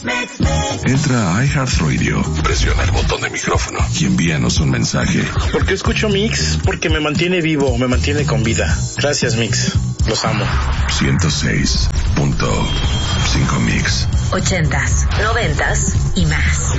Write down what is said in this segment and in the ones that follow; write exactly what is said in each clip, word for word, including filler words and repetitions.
Entra a iHeartRadio, presiona el botón de micrófono y envíanos un mensaje. ¿Por qué escucho Mix? Porque me mantiene vivo, me mantiene con vida. Gracias, Mix. Los amo. ciento seis punto cinco Mix. Ochentas, noventas y más.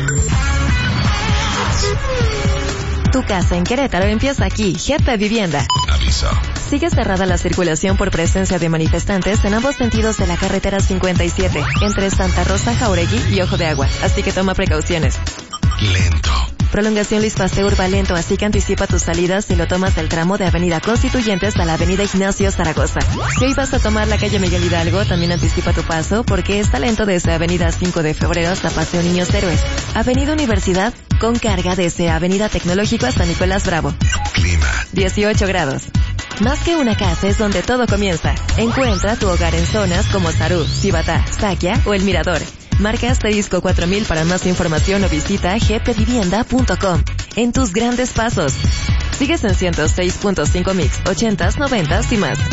Tu casa en Querétaro empieza aquí. G P Vivienda. Aviso. Sigue cerrada la circulación por presencia de manifestantes en ambos sentidos de la carretera cincuenta y siete, entre Santa Rosa, Jauregui y Ojo de Agua, así que toma precauciones. Lento. Prolongación Luis Pasteur va lento, así que anticipa tus salidas si lo tomas del tramo de Avenida Constituyentes a la Avenida Ignacio Zaragoza. Si hoy vas a tomar la calle Miguel Hidalgo, también anticipa tu paso, porque está lento desde Avenida cinco de febrero hasta Paseo Niños Héroes. Avenida Universidad, con carga desde Avenida Tecnológico hasta Nicolás Bravo. Clima. dieciocho grados. Más que una casa es donde todo comienza. Encuentra tu hogar en zonas como Sarú, Cibatá, Saquia o El Mirador. Marca asterisco cuatro mil para más información o visita g p vivienda punto com. En tus grandes pasos. Sigues en ciento seis punto cinco Mix, ochentas, noventas y más.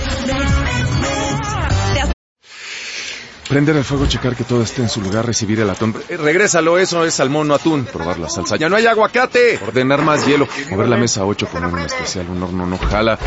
Prender el fuego, checar que todo esté en su lugar, recibir el atún. Eh, regrésalo, eso es salmón, no atún. Probar la salsa. ¡Ya no hay aguacate! Ordenar más hielo. Mover la mesa ocho, poner un especial, un horno no jala.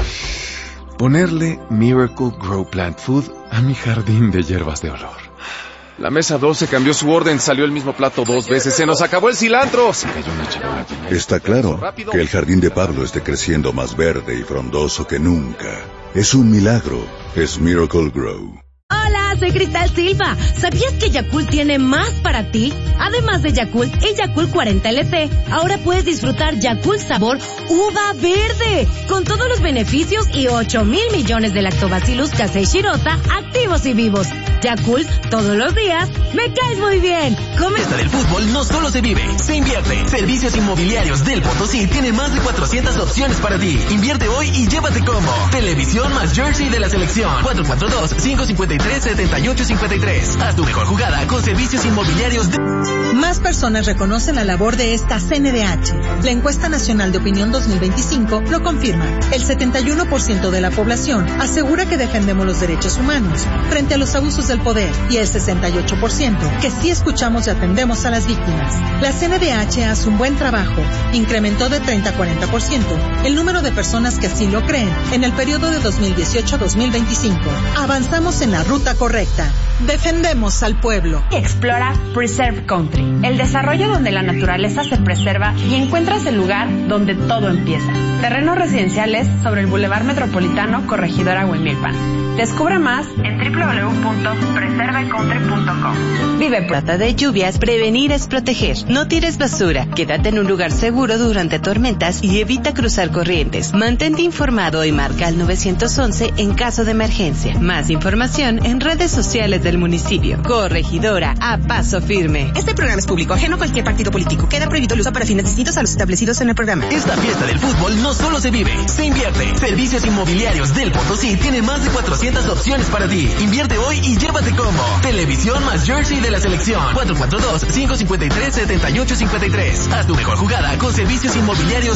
Ponerle Miracle Grow Plant Food a mi jardín de hierbas de olor. La mesa doce cambió su orden, salió el mismo plato dos veces. ¡Se nos acabó el cilantro! Se cayó una charola. Está claro que el jardín de Pablo esté creciendo más verde y frondoso que nunca. Es un milagro. Es Miracle Grow. Hola, soy Cristal Silva. ¿Sabías que Yakult tiene más para ti? Además de Yakult y Yakult cuarenta L T, ahora puedes disfrutar Yakult sabor uva verde, con todos los beneficios y ocho mil millones de lactobacillus casei shirota activos y vivos. Yakult, todos los días, me caes muy bien. Come. Fiesta del fútbol no solo se vive, se invierte. Servicios Inmobiliarios del Potosí tiene más de cuatrocientas opciones para ti. Invierte hoy y llévate como televisión más jersey de la selección. cuatro cuatro dos, cinco cinco tres, siete ocho cinco tres. Haz tu mejor jugada con Servicios Inmobiliarios de... Más personas reconocen la labor de esta C N D H. La encuesta nacional de opinión dos mil veinticinco lo confirma. El setenta y uno por ciento de la población asegura que defendemos los derechos humanos frente a los abusos del poder, y el sesenta y ocho por ciento que sí escuchamos y atendemos a las víctimas. La C N D H hace un buen trabajo. Incrementó de treinta a cuarenta por ciento el número de personas que así lo creen en el periodo de dos mil dieciocho a dos mil veinticinco. Avanzamos en la ruta correcta. Defendemos al pueblo. Explora Preserve Country, el desarrollo donde la naturaleza se preserva y encuentras el lugar donde todo empieza. Terrenos residenciales sobre el Boulevard Metropolitano, Corregidora Huimilpan. Descubre más en doble u doble u doble u punto preserve country punto com. Vive. Trata de lluvias, prevenir es proteger. No tires basura. Quédate en un lugar seguro durante tormentas y evita cruzar corrientes. Mantente informado y marca al nueve once en caso de emergencia. Más información en redes sociales del municipio. Corregidora, a paso firme. Este programa es público, ajeno a cualquier partido político. Queda prohibido el uso para fines distintos a los establecidos en el programa. Esta fiesta del fútbol no solo se vive, se invierte. Servicios Inmobiliarios del Potosí tiene más de cuatrocientas opciones para ti. Invierte hoy y llévate como televisión más jersey de la selección. cuatro cuatro dos, cinco cinco tres, siete ocho cinco tres. Haz tu mejor jugada con Servicios Inmobiliarios.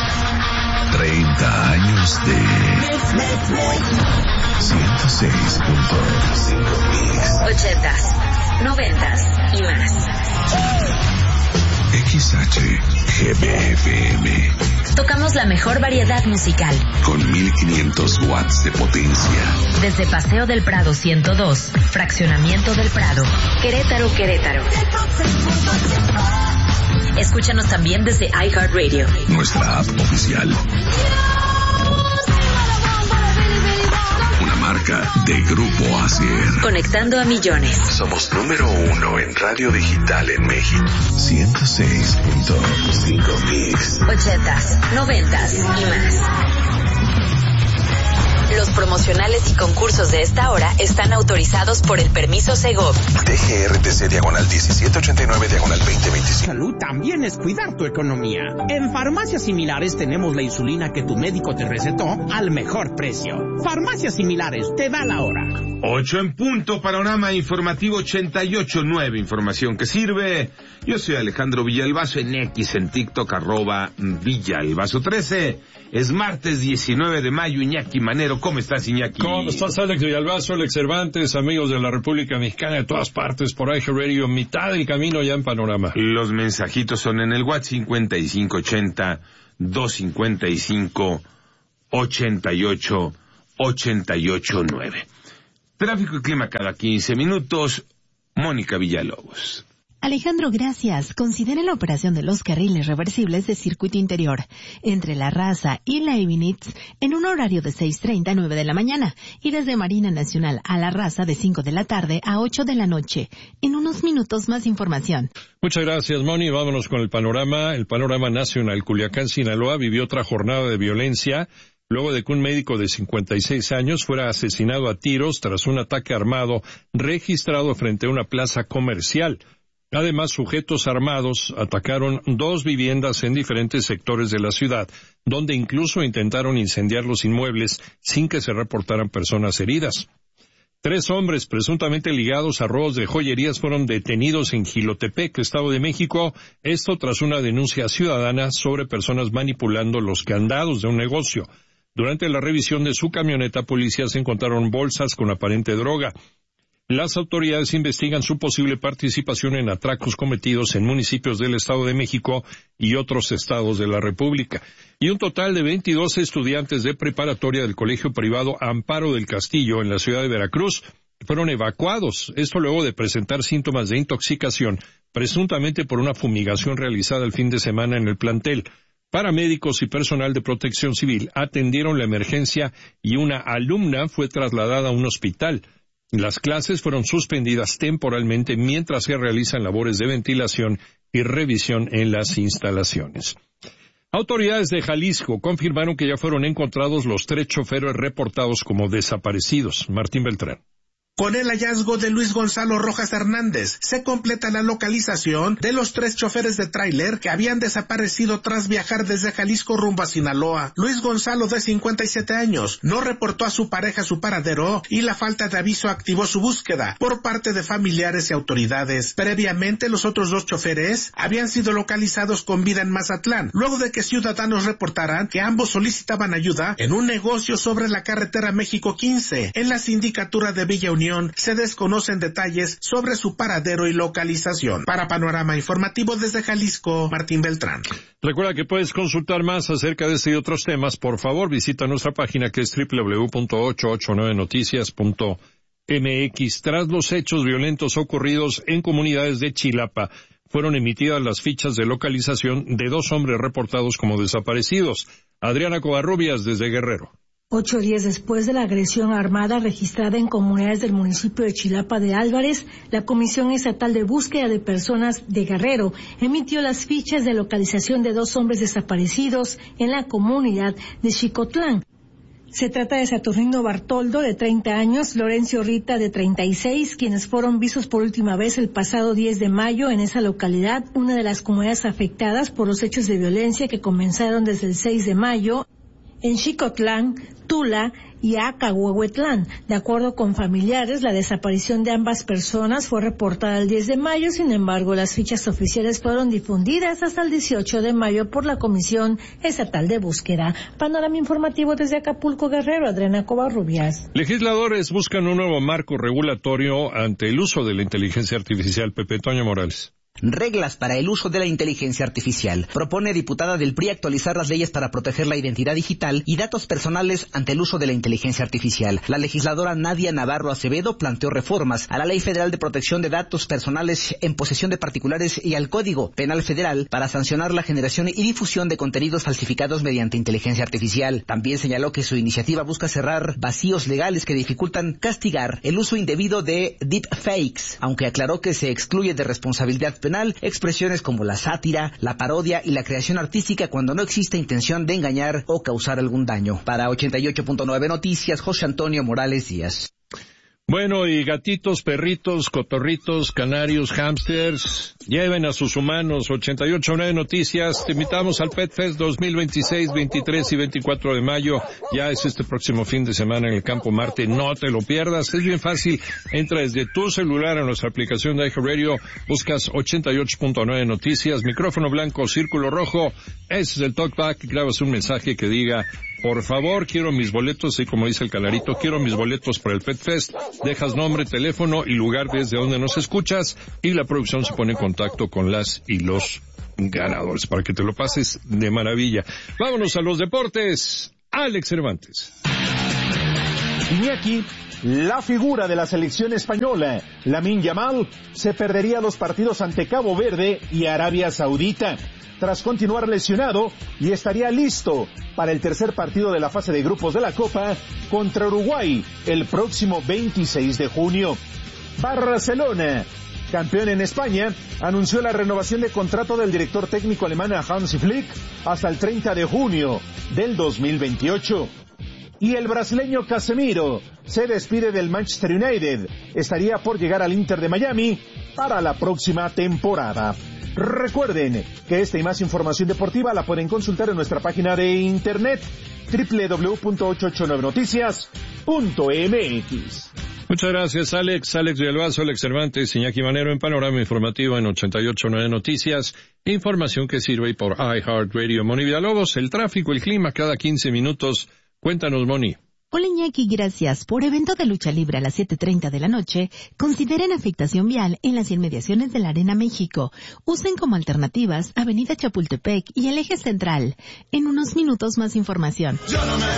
treinta años de ciento seis punto cinco Mix. Ochentas, noventas y más. X H G B F M. Tocamos la mejor variedad musical. Con mil quinientos watts de potencia. Desde Paseo del Prado ciento dos, Fraccionamiento del Prado, Querétaro, Querétaro. Escúchanos también desde iHeartRadio. Nuestra app oficial. Una marca de Grupo Asier. Conectando a millones. Somos número uno en radio digital en México. ciento seis punto cinco Mix. Ochentas, noventas y más. Los promocionales y concursos de esta hora están autorizados por el permiso Segov. D G R T C diagonal diecisiete ochenta y nueve diagonal veinte veinticinco. Salud también es cuidar tu economía. En Farmacias Similares tenemos la insulina que tu médico te recetó al mejor precio. Farmacias Similares te da la hora. Ocho en punto, panorama informativo ochenta y ocho punto nueve, información que sirve. Yo soy Alejandro Villalbazo en X, en TikTok, arroba Villalbazo trece. Es martes diecinueve de mayo, Iñaki Manero ¿Cómo estás, Iñaki? ¿Cómo estás, Alex Villalbazo, Alex Cervantes, amigos de la República Mexicana de todas partes, por iHeartRadio, mitad del camino ya en Panorama? Los mensajitos son en el WhatsApp cincuenta y cinco ochenta, doscientos cincuenta y cinco, ochenta y ocho, ochenta y ocho nueve. Tráfico y clima cada quince minutos. Mónica Villalobos. Alejandro, gracias. Considere la operación de los carriles reversibles de circuito interior entre La Raza y la Ibinitz en un horario de seis treinta a nueve de la mañana y desde Marina Nacional a La Raza de cinco de la tarde a ocho de la noche. En unos minutos más información. Muchas gracias, Moni. Vámonos con el panorama. El panorama nacional. Culiacán, Sinaloa vivió otra jornada de violencia luego de que un médico de cincuenta y seis años fuera asesinado a tiros tras un ataque armado registrado frente a una plaza comercial. Además, sujetos armados atacaron dos viviendas en diferentes sectores de la ciudad, donde incluso intentaron incendiar los inmuebles sin que se reportaran personas heridas. Tres hombres presuntamente ligados a robos de joyerías fueron detenidos en Jilotepec, Estado de México, esto tras una denuncia ciudadana sobre personas manipulando los candados de un negocio. Durante la revisión de su camioneta, policías encontraron bolsas con aparente droga. Las autoridades investigan su posible participación en atracos cometidos en municipios del Estado de México y otros estados de la República. Y un total de veintidós estudiantes de preparatoria del colegio privado Amparo del Castillo en la ciudad de Veracruz fueron evacuados, esto luego de presentar síntomas de intoxicación, presuntamente por una fumigación realizada el fin de semana en el plantel. Paramédicos y personal de protección civil atendieron la emergencia y una alumna fue trasladada a un hospital. Las clases fueron suspendidas temporalmente mientras se realizan labores de ventilación y revisión en las instalaciones. Autoridades de Jalisco confirmaron que ya fueron encontrados los tres choferes reportados como desaparecidos. Martín Beltrán. Con el hallazgo de Luis Gonzalo Rojas Hernández, se completa la localización de los tres choferes de tráiler que habían desaparecido tras viajar desde Jalisco rumbo a Sinaloa. Luis Gonzalo, de cincuenta y siete años, no reportó a su pareja su paradero y la falta de aviso activó su búsqueda por parte de familiares y autoridades. Previamente, los otros dos choferes habían sido localizados con vida en Mazatlán, luego de que ciudadanos reportaran que ambos solicitaban ayuda en un negocio sobre la carretera México quince. En la sindicatura de Villa Unión se desconocen detalles sobre su paradero y localización. Para Panorama Informativo desde Jalisco, Martín Beltrán. Recuerda que puedes consultar más acerca de este y otros temas. Por favor, visita nuestra página que es doble u doble u doble u punto ochocientos ochenta y nueve noticias punto m x. Tras los hechos violentos ocurridos en comunidades de Chilapa, fueron emitidas las fichas de localización de dos hombres reportados como desaparecidos. Adriana Covarrubias, desde Guerrero. Ocho días después de la agresión armada registrada en comunidades del municipio de Chilapa de Álvarez, la Comisión Estatal de Búsqueda de Personas de Guerrero emitió las fichas de localización de dos hombres desaparecidos en la comunidad de Xicotlán. Se trata de Saturnino Bartoldo, de treinta años, Lorenzo Rita, de treinta y seis, quienes fueron vistos por última vez el pasado diez de mayo en esa localidad, una de las comunidades afectadas por los hechos de violencia que comenzaron desde el seis de mayo en Xicotlán, Tula y Acahuehuetlán. De acuerdo con familiares, la desaparición de ambas personas fue reportada el diez de mayo, sin embargo, las fichas oficiales fueron difundidas hasta el dieciocho de mayo por la Comisión Estatal de Búsqueda. Panorama informativo desde Acapulco, Guerrero, Adriana Covarrubias. Legisladores buscan un nuevo marco regulatorio ante el uso de la inteligencia artificial. Pepe Toño Morales. Reglas para el uso de la inteligencia artificial. Propone diputada del P R I actualizar las leyes para proteger la identidad digital y datos personales ante el uso de la inteligencia artificial. La legisladora Nadia Navarro Acevedo planteó reformas a la Ley Federal de Protección de Datos Personales en posesión de particulares y al Código Penal Federal para sancionar la generación y difusión de contenidos falsificados mediante inteligencia artificial. También señaló que su iniciativa busca cerrar vacíos legales que dificultan castigar el uso indebido de deepfakes, aunque aclaró que se excluye de responsabilidad penal expresiones como la sátira, la parodia y la creación artística cuando no existe intención de engañar o causar algún daño. Para ochenta y ocho punto nueve Noticias, José Antonio Morales Díaz. Bueno, y gatitos, perritos, cotorritos, canarios, hámsters, lleven a sus humanos. ochenta y ocho punto nueve Noticias, te invitamos al Pet Fest dos mil veintiséis, veintitrés y veinticuatro de mayo. Ya es este próximo fin de semana en el Campo Marte, no te lo pierdas. Es bien fácil, entra desde tu celular a nuestra aplicación de iHeartRadio, buscas ochenta y ocho punto nueve Noticias, micrófono blanco, círculo rojo, ese es el talkback, grabas un mensaje que diga por favor, quiero mis boletos, y como dice el Canarito, quiero mis boletos para el Pet Fest. Dejas nombre, teléfono y lugar desde donde nos escuchas, y la producción se pone en contacto con las y los ganadores para que te lo pases de maravilla. Vámonos a los deportes. Alex Cervantes. Iñaki, la figura de la selección española, Lamine Yamal, se perdería los partidos ante Cabo Verde y Arabia Saudita, tras continuar lesionado, y estaría listo para el tercer partido de la fase de grupos de la Copa contra Uruguay el próximo veintiséis de junio. Barcelona, campeón en España, anunció la renovación de contrato del director técnico alemán Hansi Flick hasta el treinta de junio del dos mil veintiocho. Y el brasileño Casemiro se despide del Manchester United. Estaría por llegar al Inter de Miami para la próxima temporada. Recuerden que esta y más información deportiva la pueden consultar en nuestra página de internet doble u doble u doble u punto ochocientos ochenta y nueve noticias punto m x. Muchas gracias, Alex. Alex Villalbazo, Alex Cervantes, Iñaki Manero en Panorama Informativo en ochenta y ocho punto nueve Noticias. Información que sirve por iHeartRadio. Moni Villalobos, el tráfico, el clima cada quince minutos. Cuéntanos, Moni. Hola Iñaki, gracias. Por evento de lucha libre a las siete treinta de la noche, consideren afectación vial en las inmediaciones de la Arena México. Usen como alternativas Avenida Chapultepec y el Eje Central. En unos minutos más información. Yo no me